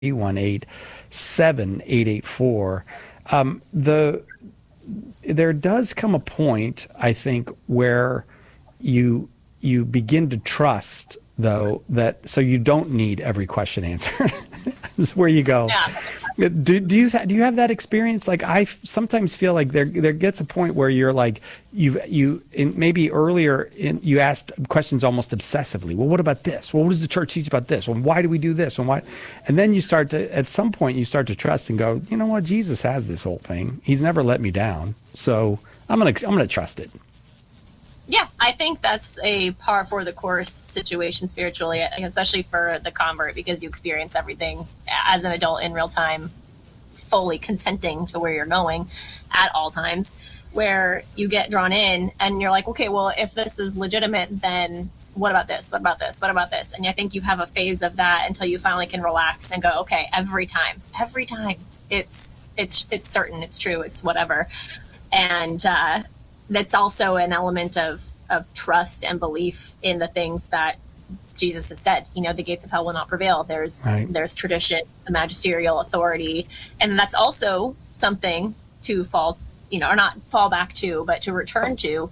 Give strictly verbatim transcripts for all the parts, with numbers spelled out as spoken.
one eight seven eight eight four. Um, the there does come a point, I think, where you you begin to trust, though, that so you don't need every question answered. This is where you go. Yeah. Do, do you do you have that experience? Like, I f- sometimes feel like there there gets a point where you're like you you in, maybe earlier in, you asked questions almost obsessively. Well, what about this? Well, what does the church teach about this? Well, why do we do this? And why? And then you start to at some point you start to trust and go, you know what? Jesus has this whole thing. He's never let me down. So I'm gonna I'm gonna trust it. Yeah, I think that's a par for the course situation spiritually, especially for the convert, because you experience everything as an adult in real time, fully consenting to where you're going at all times, where you get drawn in and you're like, okay, well, if this is legitimate, then what about this? What about this? What about this? And I think you have a phase of that until you finally can relax and go, okay, every time, every time it's, it's, it's certain, it's true, it's whatever. And, uh, that's also an element of, of trust and belief in the things that Jesus has said. You know, the gates of hell will not prevail. There's right. there's tradition, the magisterial authority, and that's also something to fall, you know, or not fall back to, but to return to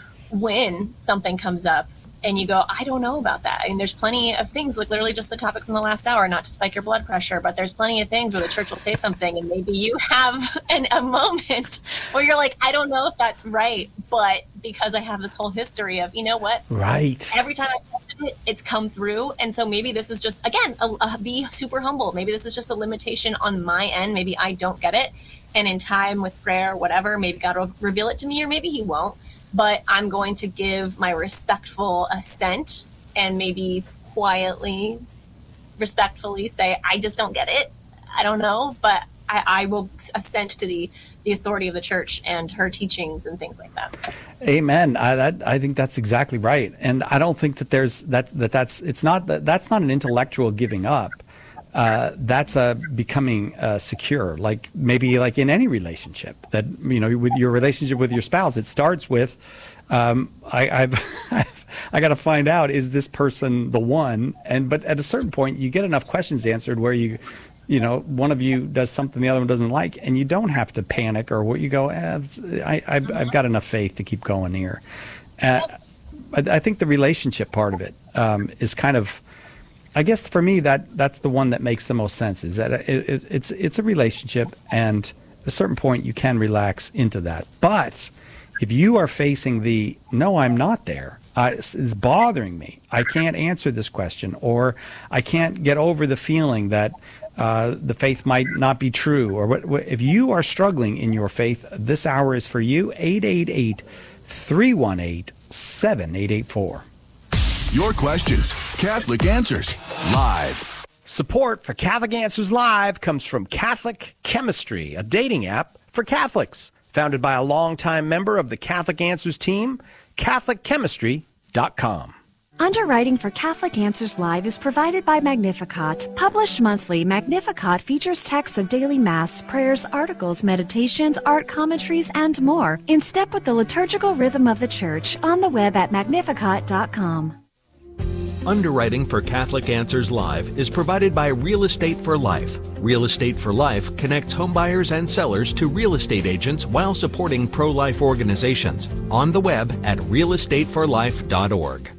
when something comes up and you go, I don't know about that. I mean, there's plenty of things, like literally just the topic from the last hour, not to spike your blood pressure, but there's plenty of things where the church will say something and maybe you have an, a moment where you're like, I don't know if that's right, but because I have this whole history of, you know what? Right. Every time I tested it, it's come through. And so maybe this is just, again, a, a, be super humble. Maybe this is just a limitation on my end. Maybe I don't get it. And in time with prayer, whatever, maybe God will reveal it to me or maybe he won't. But I'm going to give my respectful assent and maybe quietly, respectfully say, I just don't get it. I don't know, but I, I will assent to the, the authority of the church and her teachings and things like that. Amen. I, that, I think that's exactly right. And I don't think that there's that, that that's, it's not, that, that's not an intellectual giving up. Uh, that's a becoming uh, secure, like maybe like in any relationship that, you know, with your relationship with your spouse, it starts with, um, I, I've, I got to find out, is this person the one? And, but at a certain point you get enough questions answered where you, you know, one of you does something the other one doesn't like, and you don't have to panic or what you go, eh, I, I've, I've got enough faith to keep going here. Uh, I, I think the relationship part of it um, is kind of, I guess for me, that that's the one that makes the most sense, is that it, it, it's it's a relationship, and at a certain point you can relax into that. But if you are facing the, no, I'm not there, uh, it's, it's bothering me, I can't answer this question, or I can't get over the feeling that uh, the faith might not be true, or what, what, if you are struggling in your faith, this hour is for you. Eight eight eight, three one eight, seven eight eight four. Your questions, Catholic Answers, live. Support for Catholic Answers Live comes from Catholic Chemistry, a dating app for Catholics. Founded by a longtime member of the Catholic Answers team, Catholic Chemistry dot com. Underwriting for Catholic Answers Live is provided by Magnificat. Published monthly, Magnificat features texts of daily Mass, prayers, articles, meditations, art commentaries, and more, in step with the liturgical rhythm of the Church, on the web at Magnificat dot com. Underwriting for Catholic Answers Live is provided by Real Estate for Life. Real Estate for Life connects homebuyers and sellers to real estate agents while supporting pro-life organizations. On the web at real estate for life dot org.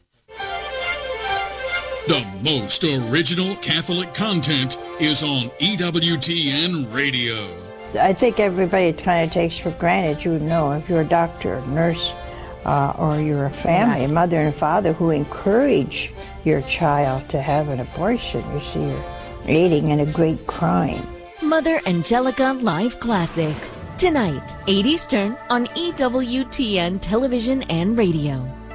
The most original Catholic content is on E W T N Radio. I think everybody kind of takes for granted, you know, if you're a doctor, a nurse, uh, or you're a family, a mother and father who encourage your child to have an abortion. You see, you're aiding in a great crime. Mother Angelica Live Classics. Tonight, eight Eastern on E W T N Television and Radio.